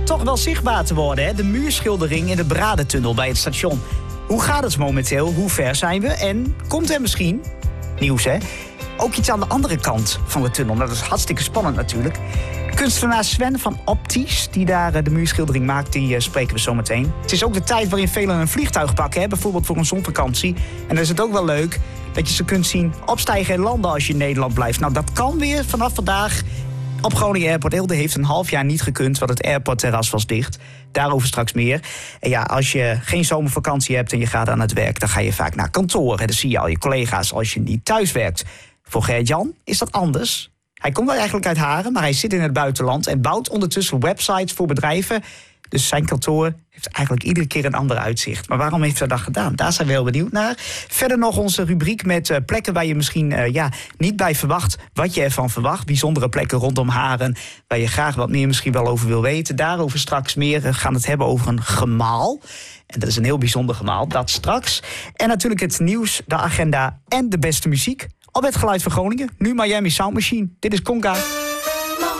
toch wel zichtbaar te worden. Hè? De muurschildering in de Bradentunnel bij het station. Hoe gaat het momenteel? Hoe ver zijn we? En komt er misschien, nieuws hè, ook iets aan de andere kant van de tunnel? Dat is hartstikke spannend natuurlijk. Kunstenaar Sven van Opties, die daar de muurschildering maakt, die spreken we zo meteen. Het is ook de tijd waarin velen een vliegtuig pakken, hè, bijvoorbeeld voor een zonvakantie. En dan is het ook wel leuk dat je ze kunt zien opstijgen en landen als je in Nederland blijft. Nou, dat kan weer vanaf vandaag op Groningen Airport. Eelde heeft een half jaar niet gekund, want het airportterras was dicht. Daarover straks meer. En ja, als je geen zomervakantie hebt en je gaat aan het werk, dan ga je vaak naar kantoor. En dan zie je al je collega's als je niet thuis werkt. Voor Gert-Jan is dat anders. Hij komt wel eigenlijk uit Haren, maar hij zit in het buitenland en bouwt ondertussen websites voor bedrijven. Dus zijn kantoor heeft eigenlijk iedere keer een ander uitzicht. Maar waarom heeft hij dat gedaan? Daar zijn we heel benieuwd naar. Verder nog onze rubriek met plekken waar je misschien niet bij verwacht wat je ervan verwacht. Bijzondere plekken rondom Haren waar je graag wat meer misschien wel over wil weten. Daarover straks meer. We gaan het hebben over een gemaal. En dat is een heel bijzonder gemaal, dat straks. En natuurlijk het nieuws, de agenda en de beste muziek. Op het geluid van Groningen, nu Miami Sound Machine. Dit is Conga.